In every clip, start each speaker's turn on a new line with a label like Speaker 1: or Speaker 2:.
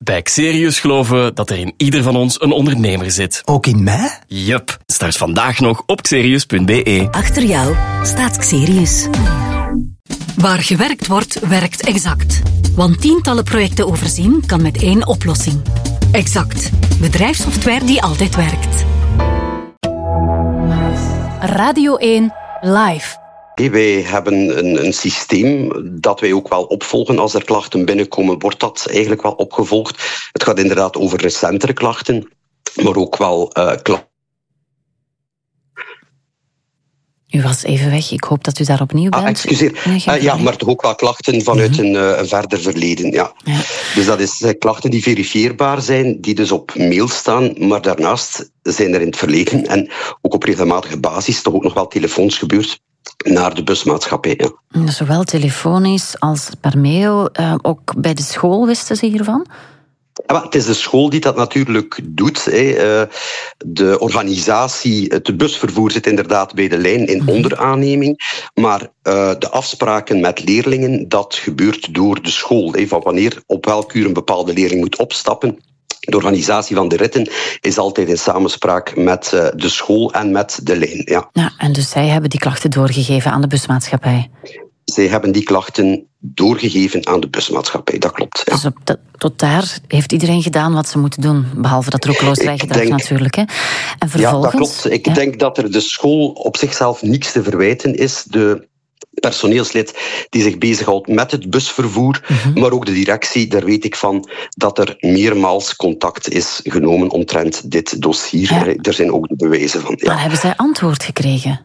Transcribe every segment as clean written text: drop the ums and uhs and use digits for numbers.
Speaker 1: Bij Xerius geloven we dat er in ieder van ons een ondernemer zit.
Speaker 2: Ook in mij?
Speaker 1: Yup. Start vandaag nog op xerius.be.
Speaker 3: Achter jou staat Xerius. Waar gewerkt wordt, werkt Exact. Want tientallen projecten overzien kan met één oplossing. Exact. Bedrijfssoftware die altijd werkt. Radio 1 Live.
Speaker 4: Wij hebben een systeem dat wij ook wel opvolgen. Als er klachten binnenkomen, wordt dat eigenlijk wel opgevolgd. Het gaat inderdaad over recentere klachten, maar ook wel klachten.
Speaker 5: U was even weg. Ik hoop dat u daar opnieuw bent.
Speaker 4: Excuseer. Ja, maar toch ook wel klachten vanuit een verder verleden. Ja. Dus dat is klachten die verifieerbaar zijn, die dus op mail staan. Maar daarnaast zijn er in het verleden en ook op regelmatige basis toch ook nog wel telefoons gebeurd naar de busmaatschappij. Ja.
Speaker 5: Zowel telefonisch als per mail. Ook bij de school wisten ze hiervan?
Speaker 4: Ja, het is de school die dat natuurlijk doet. De organisatie, het busvervoer zit inderdaad bij de lijn in onderaanneming. Maar de afspraken met leerlingen, dat gebeurt door de school. Van wanneer op welk uur een bepaalde leerling moet opstappen. De organisatie van de ritten is altijd in samenspraak met de school en met de lijn. Ja,
Speaker 5: en dus zij hebben die klachten doorgegeven aan de busmaatschappij?
Speaker 4: Zij hebben die klachten doorgegeven aan de busmaatschappij, dat klopt. Ja.
Speaker 5: Dus tot daar heeft iedereen gedaan wat ze moeten doen, behalve dat roekeloos rijgedrag natuurlijk. Hè. En vervolgens,
Speaker 4: ja, dat klopt. Ik denk dat er de school op zichzelf niks te verwijten is. De personeelslid die zich bezighoudt met het busvervoer, maar ook de directie, daar weet ik van dat er meermaals contact is genomen omtrent dit dossier. Ja. Er zijn ook de bewijzen van.
Speaker 5: Maar hebben zij antwoord gekregen?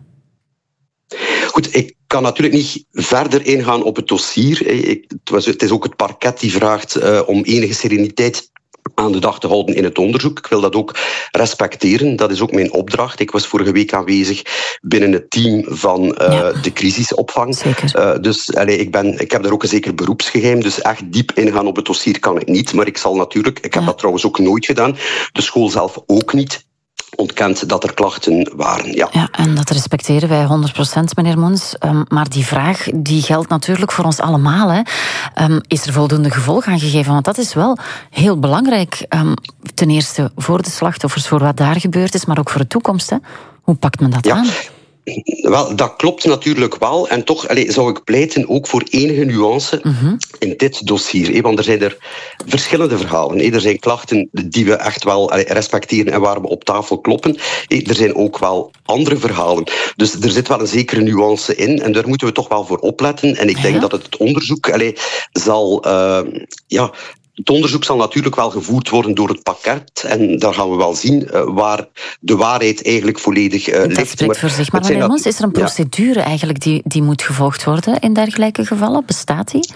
Speaker 4: Goed, ik kan natuurlijk niet verder ingaan op het dossier. Het is ook het parket die vraagt om enige sereniteit aan de dag te houden in het onderzoek. Ik wil dat ook respecteren. Dat is ook mijn opdracht. Ik was vorige week aanwezig binnen het team van de crisisopvang. Dus ik heb daar ook een zeker beroepsgeheim. Dus echt diep ingaan op het dossier kan ik niet. Maar ik zal natuurlijk, ik heb dat trouwens ook nooit gedaan, de school zelf ook niet, ontkent dat er klachten waren. Ja,
Speaker 5: en dat respecteren wij 100%, meneer Moens. Maar die vraag die geldt natuurlijk voor ons allemaal. Hè. Is er voldoende gevolg aan gegeven? Want dat is wel heel belangrijk. Ten eerste voor de slachtoffers, voor wat daar gebeurd is, maar ook voor de toekomst. Hè. Hoe pakt men dat aan?
Speaker 4: Wel, dat klopt natuurlijk wel. En toch zou ik pleiten ook voor enige nuance in dit dossier. Want er zijn er verschillende verhalen. Er zijn klachten die we echt wel respecteren en waar we op tafel kloppen. Er zijn ook wel andere verhalen. Dus er zit wel een zekere nuance in. En daar moeten we toch wel voor opletten. En ik denk dat het onderzoek zal... Het onderzoek zal natuurlijk wel gevoerd worden door het pakket. En daar gaan we wel zien waar de waarheid eigenlijk volledig ligt.
Speaker 5: Dat spreekt voor zich. Maar meneer Mons, is er een procedure eigenlijk die moet gevolgd worden in dergelijke gevallen? Bestaat die?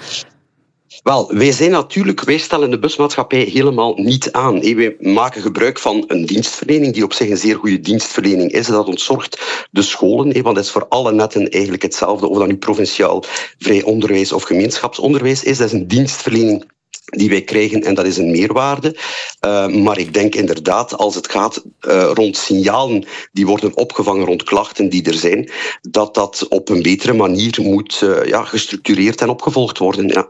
Speaker 4: Wel, wij stellen de busmaatschappij helemaal niet aan. Wij maken gebruik van een dienstverlening die op zich een zeer goede dienstverlening is. Dat ontzorgt de scholen, want dat is voor alle netten eigenlijk hetzelfde, of dat nu provinciaal vrij onderwijs of gemeenschapsonderwijs is. Dat is een dienstverlening die wij krijgen, en dat is een meerwaarde. Maar ik denk inderdaad, als het gaat rond signalen die worden opgevangen rond klachten die er zijn, dat dat op een betere manier moet gestructureerd en opgevolgd worden. Ja.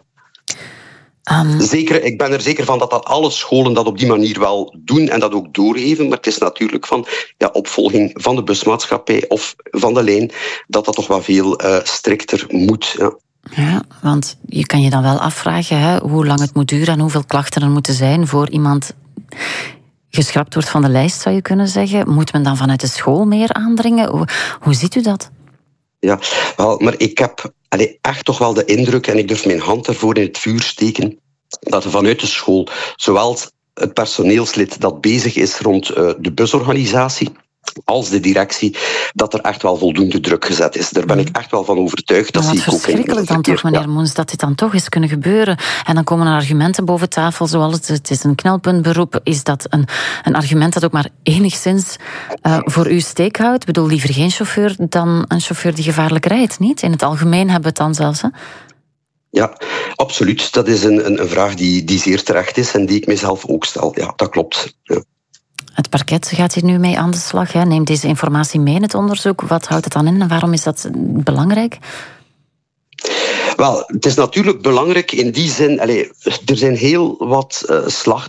Speaker 4: Zeker, ik ben er zeker van dat alle scholen dat op die manier wel doen en dat ook doorgeven. Maar het is natuurlijk van opvolging van de busmaatschappij of van de lijn dat toch wel veel strikter moet. Ja.
Speaker 5: Ja, want je kan je dan wel afvragen hoe lang het moet duren en hoeveel klachten er moeten zijn voor iemand geschrapt wordt van de lijst, zou je kunnen zeggen. Moet men dan vanuit de school meer aandringen? Hoe ziet u dat?
Speaker 4: Ja, wel, maar ik heb echt toch wel de indruk, en ik durf mijn hand ervoor in het vuur steken, dat er vanuit de school, zowel het personeelslid dat bezig is rond de busorganisatie, als de directie, dat er echt wel voldoende druk gezet is. Daar ben ik echt wel van overtuigd. Dat zie ik ook in
Speaker 5: verschrikkelijk dan toch, meneer Moens, dat dit dan toch is kunnen gebeuren. En dan komen er argumenten boven tafel, zoals het is een knelpuntberoep. Is dat een argument dat ook maar enigszins voor u steek houdt? Ik bedoel, liever geen chauffeur dan een chauffeur die gevaarlijk rijdt, niet? In het algemeen hebben we het dan zelfs, hè?
Speaker 4: Ja, absoluut. Dat is een vraag die zeer terecht is en die ik mezelf ook stel. Ja, dat klopt. Ja.
Speaker 5: Het parket gaat hier nu mee aan de slag. Hè? Neemt deze informatie mee in het onderzoek. Wat houdt het dan in en waarom is dat belangrijk?
Speaker 4: Wel, het is natuurlijk belangrijk in die zin. Er zijn heel wat slachtoffers